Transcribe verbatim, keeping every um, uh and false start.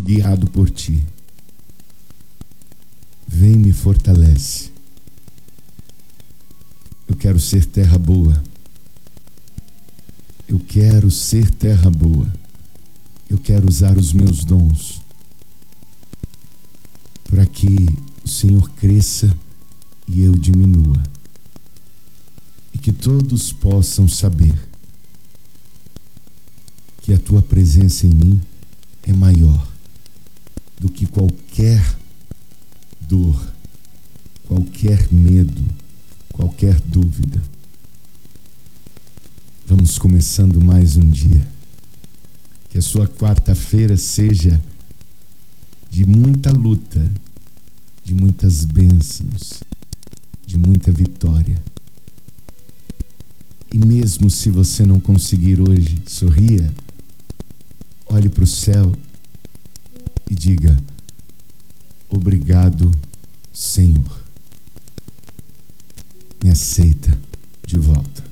guiado por ti. Vem, me fortalece. Eu quero ser terra boa. Eu quero ser terra boa. Eu quero usar os meus dons para que o Senhor cresça e eu diminua. E que todos possam saber que a tua presença em mim é maior do que qualquer dor, qualquer medo, qualquer dúvida. Vamos começando mais um dia. Que a sua quarta-feira seja de muita luta, de muitas bênçãos, de muita vitória. E mesmo se você não conseguir hoje, sorria, olhe para o céu e diga: obrigado, Senhor. Me aceita de volta.